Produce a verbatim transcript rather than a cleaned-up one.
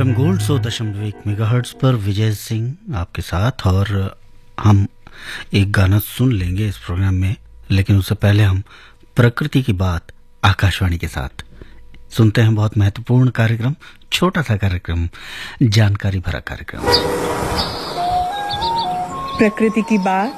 FM gold सौ दशमलव एक मेगाहर्ट्ज पर विजय सिंह आपके साथ। और हम एक गाना सुन लेंगे इस प्रोग्राम में, लेकिन उससे पहले हम प्रकृति की बात आकाशवाणी के साथ सुनते हैं। बहुत महत्वपूर्ण कार्यक्रम, छोटा सा कार्यक्रम, जानकारी भरा कार्यक्रम, प्रकृति की बात